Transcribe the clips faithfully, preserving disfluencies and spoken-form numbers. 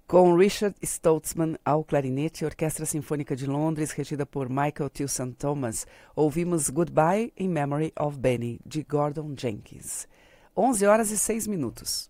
Com Richard Stoltzman ao clarinete, a Orquestra Sinfônica de Londres, regida por Michael Tilson Thomas, ouvimos Goodbye in Memory of Benny, de Gordon Jenkins. onze horas e seis minutos.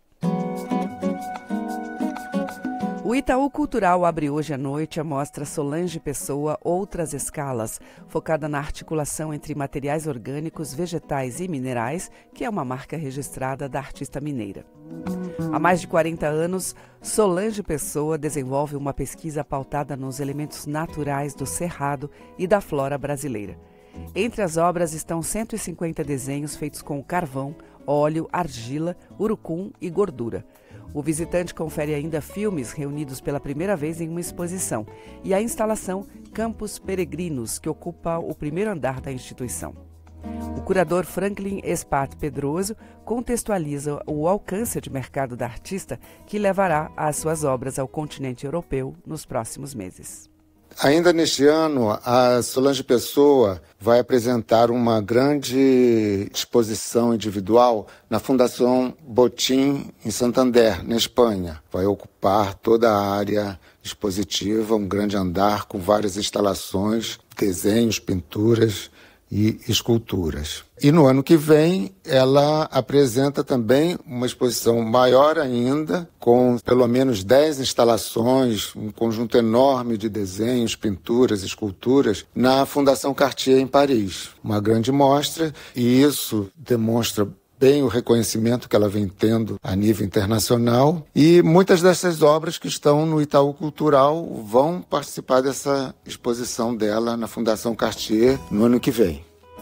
O Itaú Cultural abre hoje à noite a mostra Solange Pessoa Outras Escalas, focada na articulação entre materiais orgânicos, vegetais e minerais, que é uma marca registrada da artista mineira. Há mais de quarenta anos, Solange Pessoa desenvolve uma pesquisa pautada nos elementos naturais do Cerrado e da flora brasileira. Entre as obras estão cento e cinquenta desenhos feitos com carvão, óleo, argila, urucum e gordura. O visitante confere ainda filmes reunidos pela primeira vez em uma exposição e a instalação Campos Peregrinos, que ocupa o primeiro andar da instituição. O curador Franklin Espat Pedroso contextualiza o alcance de mercado da artista, que levará as suas obras ao continente europeu nos próximos meses. Ainda neste ano, a Solange Pessoa vai apresentar uma grande exposição individual na Fundação Botín, em Santander, na Espanha. Vai ocupar toda a área expositiva, um grande andar com várias instalações, desenhos, pinturas e esculturas. E no ano que vem, ela apresenta também uma exposição maior ainda, com pelo menos dez instalações, um conjunto enorme de desenhos, pinturas, esculturas, na Fundação Cartier, em Paris. Uma grande mostra, e isso demonstra bem o reconhecimento que ela vem tendo a nível internacional, e muitas dessas obras que estão no Itaú Cultural vão participar dessa exposição dela na Fundação Cartier no ano que vem.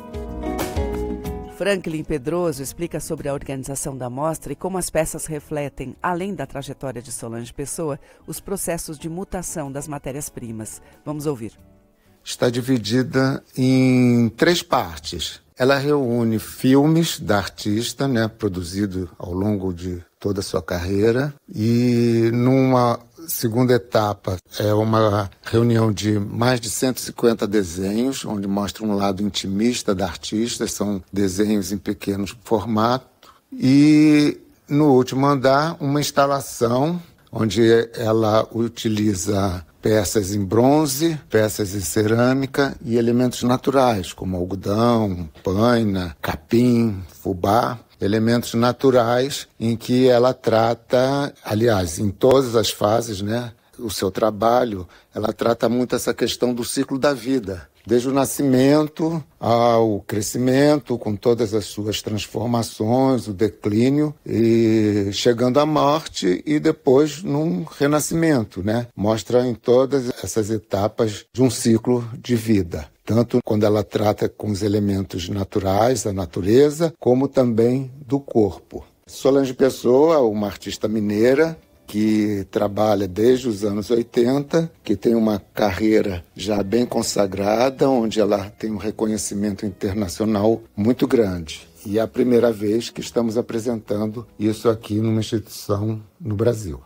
Franklin Pedroso explica sobre a organização da mostra e como as peças refletem, além da trajetória de Solange Pessoa, os processos de mutação das matérias-primas. Vamos ouvir. Está dividida em três partes. Ela reúne filmes da artista, né, produzido ao longo de toda a sua carreira, e numa segunda etapa é uma reunião de mais de cento e cinquenta desenhos, onde mostra um lado intimista da artista, são desenhos em pequeno formato, e no último andar uma instalação onde ela utiliza peças em bronze, peças em cerâmica e elementos naturais, como algodão, paina, capim, fubá. Elementos naturais em que ela trata, aliás, em todas as fases, né, o seu trabalho, ela trata muito essa questão do ciclo da vida. Desde o nascimento ao crescimento, com todas as suas transformações, o declínio, e chegando à morte e depois num renascimento, né? Mostra em todas essas etapas de um ciclo de vida. Tanto quando ela trata com os elementos naturais, da natureza, como também do corpo. Solange Pessoa, uma artista mineira, que trabalha desde os anos oitenta, que tem uma carreira já bem consagrada, onde ela tem um reconhecimento internacional muito grande. E é a primeira vez que estamos apresentando isso aqui numa instituição no Brasil.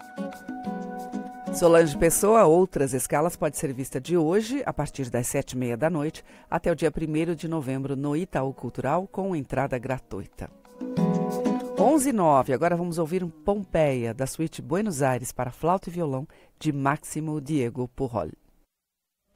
Solange Pessoa, Outras Escalas, pode ser vista de hoje, a partir das sete e meia da noite, até o dia primeiro de novembro no Itaú Cultural, com entrada gratuita. onze e nove, agora vamos ouvir um Pompeia, da suíte Buenos Aires para flauta e violão, de Máximo Diego Pujol.